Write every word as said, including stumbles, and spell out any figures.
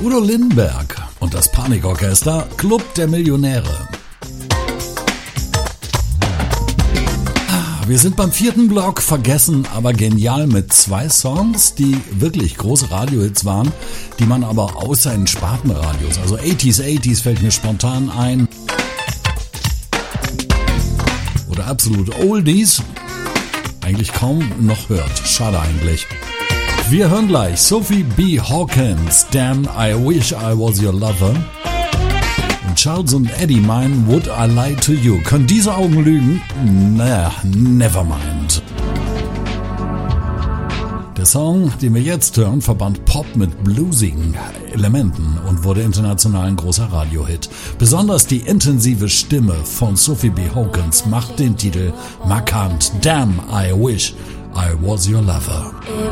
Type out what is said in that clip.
Udo Lindenberg und das Panikorchester, Club der Millionäre. Wir sind beim vierten Block, vergessen, aber genial mit zwei Songs, die wirklich große Radiohits waren, die man aber außer in Spartenradios, also achtziger, achtziger fällt mir spontan ein, oder absolut Oldies, eigentlich kaum noch hört. Schade eigentlich. Wir hören gleich Sophie B. Hawkins, Damn, I Wish I Was Your Lover. Und Charles und Eddie meinen Would I Lie to You. Können diese Augen lügen? Naja, never mind. Der Song, den wir jetzt hören, verband Pop mit bluesigen Elementen und wurde international ein großer Radiohit. Besonders die intensive Stimme von Sophie B. Hawkins macht den Titel markant. Damn, I Wish I Was Your Lover. It